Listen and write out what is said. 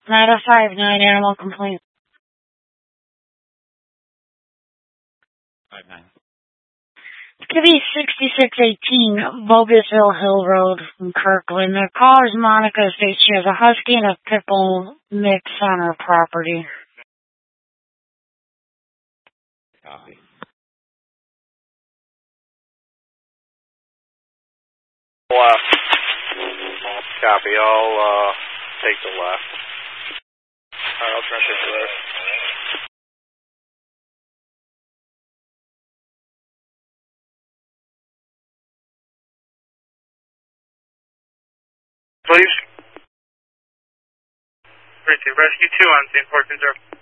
9059 animal complaint. 59. It's going to be 6618 Bogasville Hill Road in Kirkland. The caller's Monica states she has a husky and a pit bull mix on her property. Copy. Left. Copy. I'll take the left. Alright, I'll try to take the left. Please. Rescue 2 on scene 420.